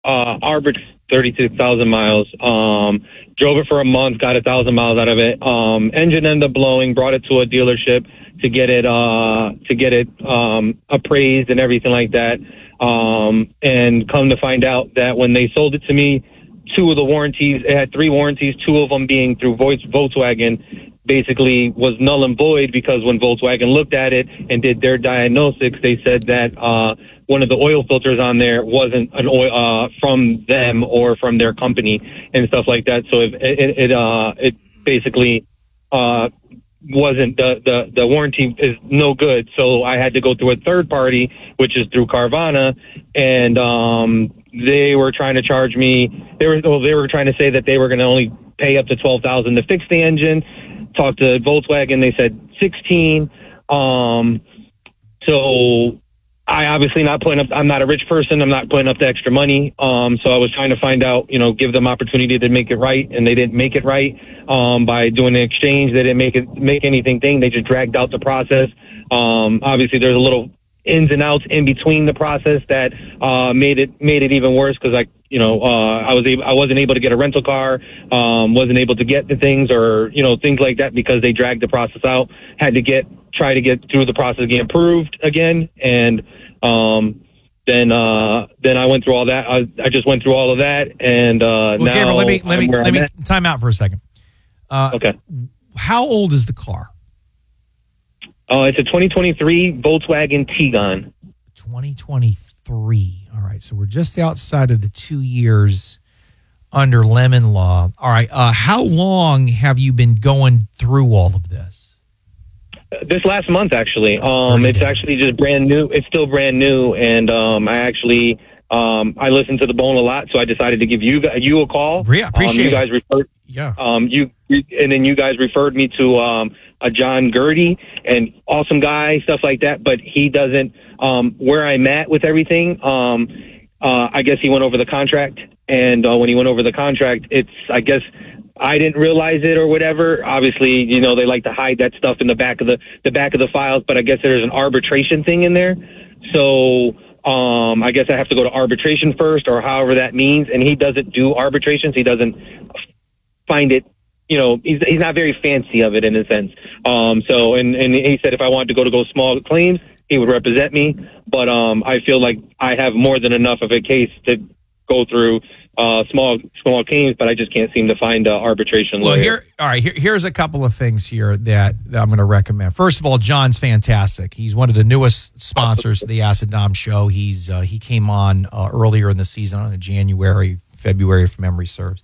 Arbor, 32,000 miles. Drove it for a month, got 1,000 miles out of it. Engine ended up blowing, brought it to a dealership to get it appraised and everything like that. And come to find out that when they sold it to me, two of the warranties, it had 3 warranties, 2 of them being through Volkswagen, basically was null and void, because when Volkswagen looked at it and did their diagnostics, they said that one of the oil filters on there wasn't an oil from them or from their company and stuff like that. So it basically wasn't, the warranty is no good. So I had to go through a third party, which is through Carvana, and they were trying to charge me. They were trying to say that they were going to only pay up to $12,000 to fix the engine. Talked to Volkswagen, they said 16. So I obviously I'm not a rich person. I'm not putting up the extra money. So I was trying to find out, give them opportunity to make it right, and they didn't make it right by doing the exchange. They didn't make anything. They just dragged out the process. Obviously, there's a little ins and outs in between the process that made it even worse, because I wasn't able to get a rental car, wasn't able to get the things, or things like that, because they dragged the process out. Had to try to get through the process, get approved again, and then I went through all that. I just went through all of that, and now Gabriel, let me time out for a second. Okay. How old is the car? It's a 2023 Volkswagen Tiguan. 2023. All right, so we're just outside of the 2 years under lemon law. All right, how long have you been going through all of this? This last month, actually. It's actually just brand new. It's still brand new, and I actually I listen to The Bone a lot, so I decided to give you a call. Yeah, appreciate you guys it. referred. Yeah. And then you guys referred me to a John Gertie, and awesome guy, stuff like that. But he doesn't. Where I'm at with everything, I guess he went over the contract, and when he went over the contract, I guess I didn't realize it or whatever. Obviously, they like to hide that stuff in the back of the files, but I guess there's an arbitration thing in there. So I guess I have to go to arbitration first, or however that means. And he doesn't do arbitrations. He doesn't find it. He's not very fancy of it in a sense. So he said if I wanted to go small claims, he would represent me. But I feel like I have more than enough of a case to go through small claims, but I just can't seem to find arbitration lawyer. Here's a couple of things here that I'm going to recommend. First of all, John's fantastic. He's one of the newest sponsors of the Acid Dom Show. He came on earlier in the season, on February, if memory serves.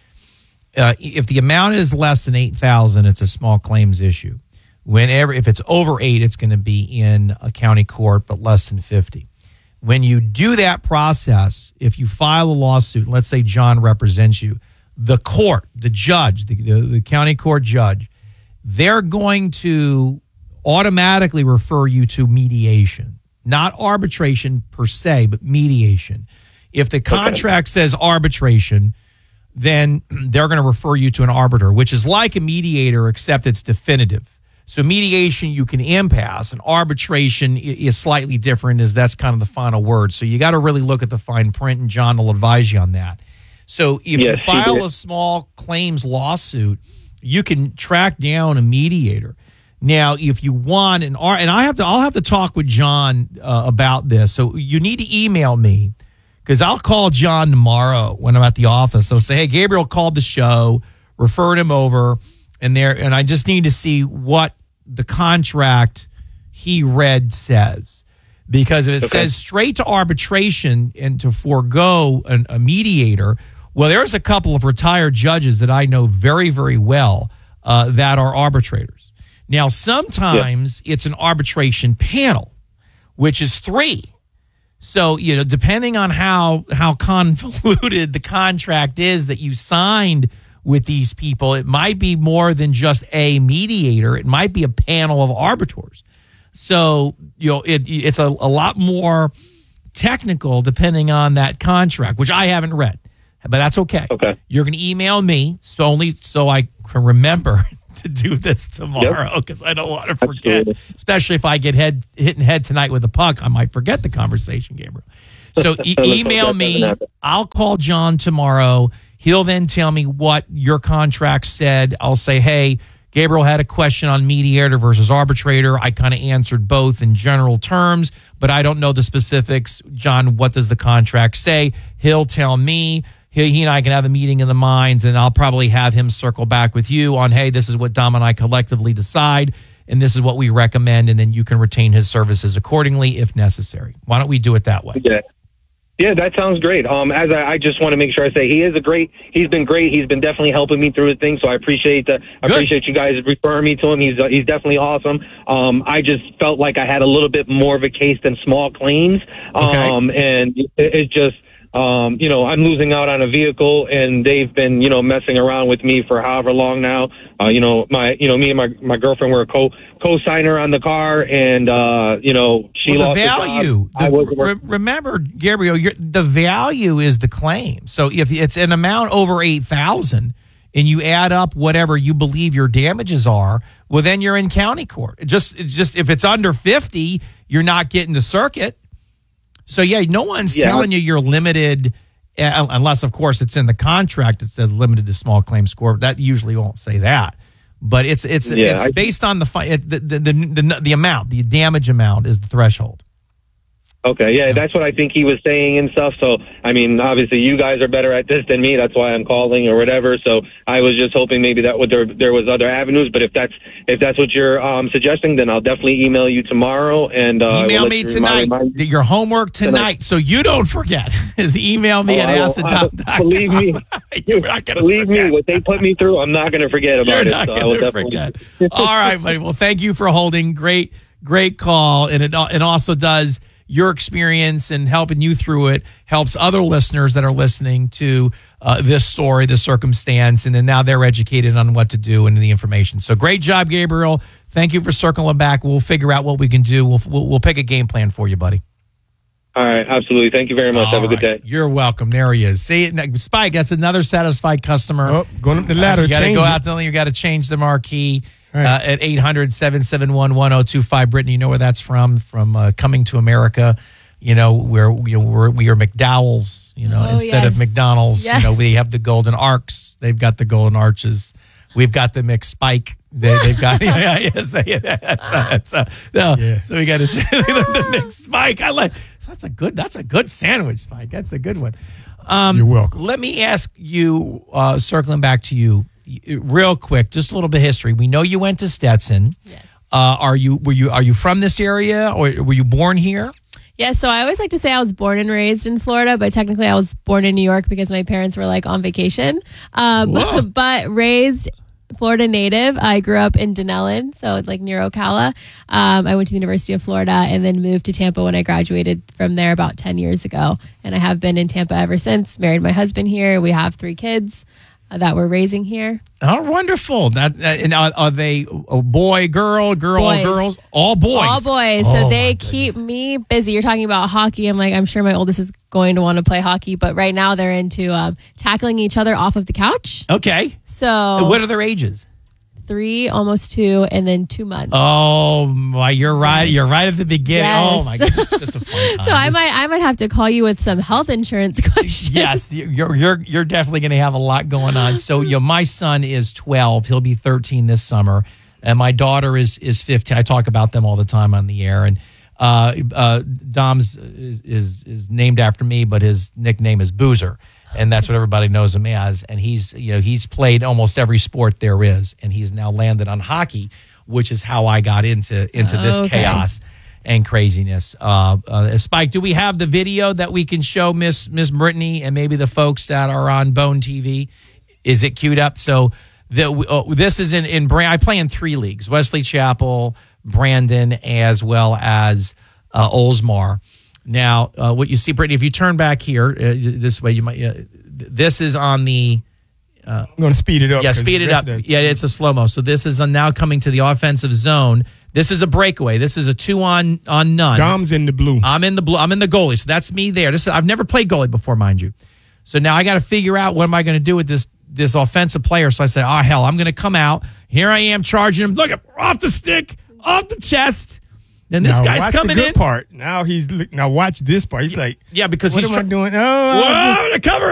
If the amount is less than $8,000, it's a small claims issue. If it's over 8, it's going to be in a county court, but less than 50. When you do that process, if you file a lawsuit, let's say John represents you, the court, the judge, the county court judge, they're going to automatically refer you to mediation, not arbitration per se, but mediation. If the contract says arbitration, then they're going to refer you to an arbiter, which is like a mediator, except it's definitive. So mediation you can impasse, and arbitration is slightly different, as that's kind of the final word. So you got to really look at the fine print, and John will advise you on that. So if you file a small claims lawsuit, you can track down a mediator. Now, if you want I'll have to talk with John about this. So you need to email me, because I'll call John tomorrow when I'm at the office. I'll say, hey, Gabriel called the show, referred him over, and I just need to see what the contract he read says. Because if it says straight to arbitration and to forego a mediator, well, there's a couple of retired judges that I know very, very well that are arbitrators. Now, sometimes it's an arbitration panel, which is 3. So, depending on how convoluted the contract is that you signed with these people, it might be more than just a mediator. It might be a panel of arbiters. So, it's a lot more technical depending on that contract, which I haven't read, but that's okay. Okay. You're going to email me only so I can remember to do this tomorrow, because I don't want to forget. Absolutely. Especially if I get hit in head tonight with a puck, I might forget the conversation, Gabriel. So Let's hope email that doesn't me. happen. I'll call John tomorrow. He'll then tell me what your contract said. I'll say, hey, Gabriel had a question on mediator versus arbitrator. I kind of answered both in general terms, but I don't know the specifics. John, what does the contract say? He'll tell me. He and I can have a meeting in the minds, and I'll probably have him circle back with you on, hey, this is what Dom and I collectively decide, and this is what we recommend, and then you can retain his services accordingly if necessary. Why don't we do it that way? Yeah. Yeah, that sounds great. As I just want to make sure I say he's been great. He's been definitely helping me through the thing. So I appreciate appreciate you guys referring me to him. He's definitely awesome. I just felt like I had a little bit more of a case than small claims. And it just, I'm losing out on a vehicle, and they've been, messing around with me for however long now. Me and my girlfriend were a co-signer on the car, and she lost the value. her job. Remember, Gabriel, the value is the claim. So if it's an amount over $8,000 and you add up whatever you believe your damages are, well, then you're in county court. Just if it's under 50, you're not getting the circuit. So, no one's telling you you're limited, unless, of course, it's in the contract. It says limited to small claims court. That usually won't say that. But it's based on the amount. The damage amount is the threshold. Okay, yeah, that's what I think he was saying and stuff. So, I mean, obviously you guys are better at this than me. That's why I'm calling or whatever. So I was just hoping maybe that there was other avenues. But if that's what you're suggesting, then I'll definitely email you tomorrow. And email me tonight. Your homework tonight, so you don't forget. Is email me at acidom.com. Believe me, you're not gonna believe forget. me. What they put me through, I'm not going to forget about You're it. not So I will gonna definitely forget. All right, buddy. Well, thank you for holding. Great call, and it also does. Your experience and helping you through it helps other listeners that are listening to this story, this circumstance, and then now they're educated on what to do and the information. So great job, Gabriel. Thank you for circling back. We'll figure out what we can do. We'll pick a game plan for you, buddy. All right, absolutely. Thank you very much. Have a good day. You're welcome. There he is. See, Spike, that's another satisfied customer. Oh, going up the ladder. You got to go out there. You got to change the marquee. Right. At 800-771-1025. Brittany, you know where that's from Coming to America, where we are McDowell's, instead of McDonald's, we have the golden arcs. They've got the golden arches. We've got the McSpike. They've got, So we got the McSpike. That's a good sandwich, Spike. That's a good one. You're welcome. Let me ask you, circling back to you, real quick, just a little bit of history. We know you went to Stetson. Yes. Are you from this area, or were you born here? Yeah, so I always like to say I was born and raised in Florida, but technically I was born in New York because my parents were on vacation. But raised Florida native. I grew up in Dunellen, so near Ocala. I went to the University of Florida and then moved to Tampa when I graduated from there about 10 years ago. And I have been in Tampa ever since. Married my husband here. We have 3 kids that we're raising here. Oh, wonderful. And are they a boy, girl, boys. Girls? All boys. All boys. Oh, so they keep me busy. You're talking about hockey. I'm sure my oldest is going to want to play hockey, but right now they're into tackling each other off of the couch. Okay. So what are their ages? 3, almost 2, and then 2 months. Oh my, you're right. You're right at the beginning. Yes. Oh my goodness, just a fun time. So I might have to call you with some health insurance questions. Yes, you're definitely going to have a lot going on. So my son is 12. He'll be 13 this summer, and my daughter is 15. I talk about them all the time on the air. And Dom's is named after me, but his nickname is Boozer. And that's what everybody knows him as. And he's played almost every sport there is, and he's now landed on hockey, which is how I got into this chaos and craziness. Spike, do we have the video that we can show Miss Brittany and maybe the folks that are on Bone TV? Is it queued up? So this is in Brand. I play in 3 leagues: Wesley Chapel, Brandon, as well as Oldsmar. Now, what you see, Brittany, if you turn back here this way, you might. This is on the. I'm going to speed it up. Yeah, speed it up. Yeah, it's a slow-mo. So this is now coming to the offensive zone. This is a breakaway. This is a 2 on none. Dom's in the blue. I'm in the blue. I'm in the goalie. So that's me there. I've never played goalie before, mind you. So now I got to figure out what am I going to do with this offensive player. So I said, oh, hell, I'm going to come out. Here I am charging him. Look, off the stick, off the chest. And this Now guy's watch coming the good in. Part. Now watch this part. He's like, Yeah, because what he's am I doing? Oh, Whoa, the cover